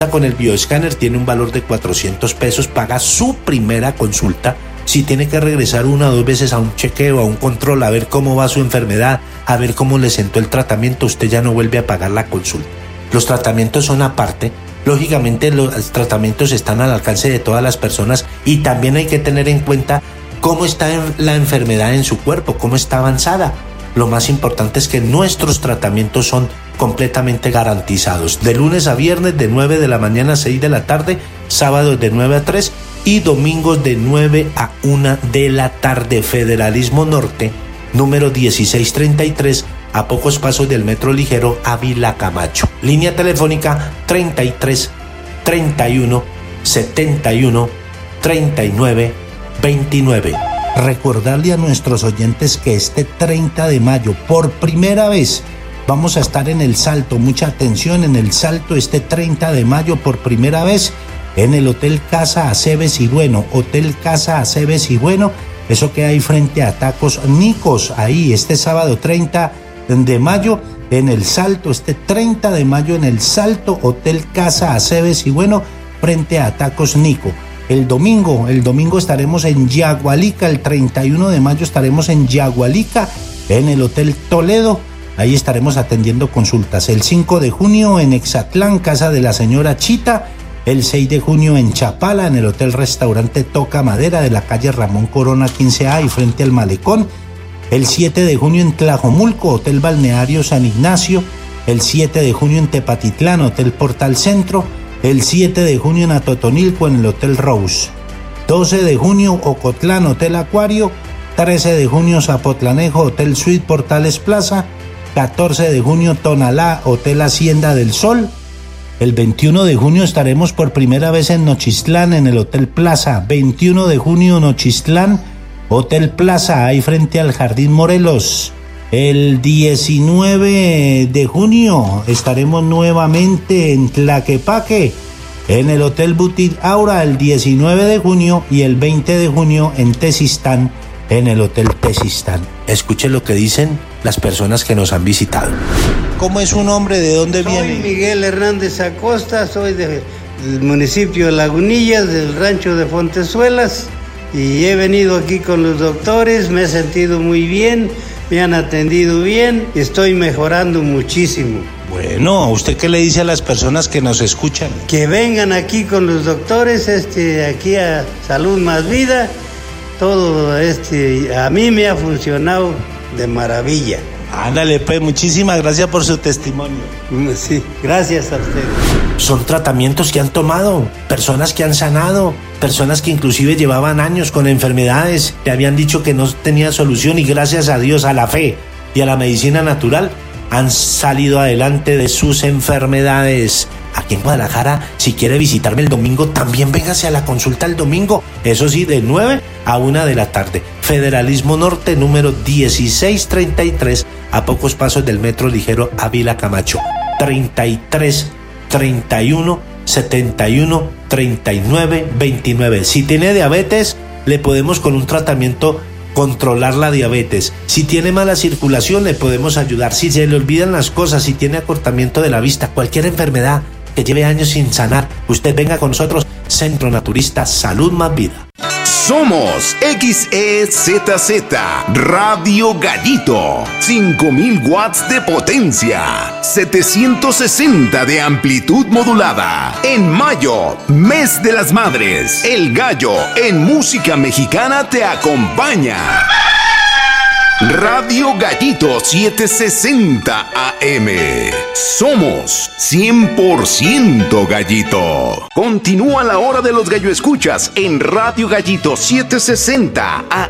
con el bioescáner tiene un valor de 400 pesos, paga su primera consulta. Si tiene que regresar 1 o 2 veces a un chequeo, a un control, a ver cómo va su enfermedad, a ver cómo le sentó el tratamiento, usted ya no vuelve a pagar la consulta. Los tratamientos son aparte. Lógicamente los tratamientos están al alcance de todas las personas y también hay que tener en cuenta cómo está la enfermedad en su cuerpo, cómo está avanzada. Lo más importante es que nuestros tratamientos son completamente garantizados. De lunes a viernes de 9 de la mañana a 6 de la tarde, sábados de 9 a 3 y domingos de 9 a 1 de la tarde. Federalismo Norte, número 1633, a pocos pasos del Metro Ligero Ávila Camacho. Línea telefónica 33 31 71 39 29. Recordarle a nuestros oyentes que este 30 de mayo, por primera vez, vamos a estar en El Salto. Mucha atención, en El Salto este 30 de mayo, por primera vez, en el Hotel Casa Aceves y Bueno. Hotel Casa Aceves y Bueno, eso que hay frente a Tacos Nicos. Ahí, este sábado 30 de mayo, en El Salto, este 30 de mayo en El Salto, Hotel Casa Aceves y Bueno, frente a Tacos Nico. El domingo estaremos en Yagualica, el 31 de mayo estaremos en Yagualica, en el Hotel Toledo, ahí estaremos atendiendo consultas. El 5 de junio en Exatlán, Casa de la Señora Chita, el 6 de junio en Chapala, en el Hotel Restaurante Toca Madera de la calle Ramón Corona 15A y frente al Malecón. El 7 de junio en Tlajomulco, Hotel Balneario San Ignacio, el 7 de junio en Tepatitlán, Hotel Portal Centro, el 7 de junio en Atotonilco, en el Hotel Rose, 12 de junio Ocotlán, Hotel Acuario, 13 de junio Zapotlanejo, Hotel Suite Portales Plaza, 14 de junio Tonalá, Hotel Hacienda del Sol. El 21 de junio estaremos por primera vez en Nochistlán, en el Hotel Plaza, 21 de junio Nochistlán, Hotel Plaza, ahí frente al Jardín Morelos. El 19 de junio estaremos nuevamente en Tlaquepaque, en el Hotel Boutique Aura, el 19 de junio y el 20 de junio en Tezistán, en el Hotel Tezistán. Escuchen lo que dicen las personas que nos han visitado. ¿Cómo es su nombre? ¿De dónde viene? Soy Miguel Hernández Acosta, soy del municipio de Lagunillas, del rancho de Fontezuelas, y he venido aquí con los doctores, me he sentido muy bien. Me han atendido bien y estoy mejorando muchísimo. Bueno, ¿usted qué le dice a las personas que nos escuchan? Que vengan aquí con los doctores, aquí a Salud Más Vida. Todo a mí me ha funcionado de maravilla. Ándale, pues, muchísimas gracias por su testimonio. Sí, gracias a ustedes. Son tratamientos que han tomado, personas que han sanado, personas que inclusive llevaban años con enfermedades, te habían dicho que no tenía solución y gracias a Dios, a la fe y a la medicina natural, han salido adelante de sus enfermedades. Aquí en Guadalajara, si quiere visitarme el domingo, también véngase a la consulta el domingo, eso sí, de 9 a 1 de la tarde. Federalismo Norte, número 1633, a pocos pasos del Metro Ligero Ávila Camacho. 33 31 71 39 29. Si tiene diabetes, le podemos con un tratamiento controlar la diabetes. Si tiene mala circulación, le podemos ayudar. Si se le olvidan las cosas, si tiene acortamiento de la vista, cualquier enfermedad que lleve años sin sanar, usted venga con nosotros. Centro Naturista Salud Más Vida. Somos XEZZ Radio Gallito, 5000 watts de potencia, 760 de amplitud modulada. En mayo, mes de las madres, el gallo en música mexicana te acompaña. Radio Gallito 760 AM. Somos 100% Gallito. Continúa la hora de los gallo escuchas en Radio Gallito 760 AM.